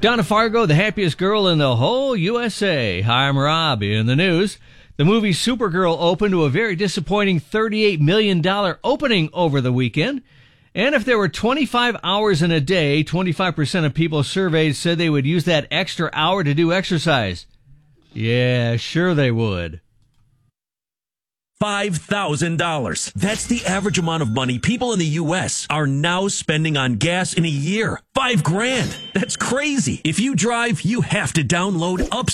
Donna Fargo, the happiest girl in the whole USA. Hi, I'm Rob. In the news, the movie Supergirl opened to a very disappointing $38 million opening over the weekend. And if there were 25 hours in a day, 25% of people surveyed said they would use that extra hour to do exercise. Yeah, sure they would. $5,000. That's the average amount of money people in the U.S. are now spending on gas in a year. $5,000. That's crazy. If you drive, you have to download Up